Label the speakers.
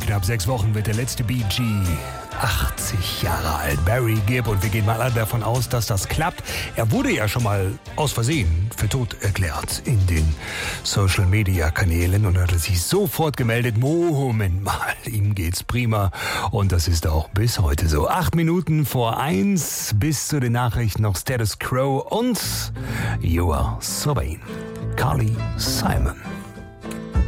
Speaker 1: knapp 6 Wochen wird der letzte Bee Gee 80 Jahre alt, Barry Gibb, und wir gehen mal alle davon aus, dass das klappt. Er wurde ja schon mal aus Versehen für tot erklärt in den Social-Media-Kanälen und hat sich sofort gemeldet, Moment mal, ihm geht's prima, und das ist auch bis heute so. 8 Minuten vor 1, bis zu den Nachrichten noch Status Quo und You Are So Vain, Carly Simon.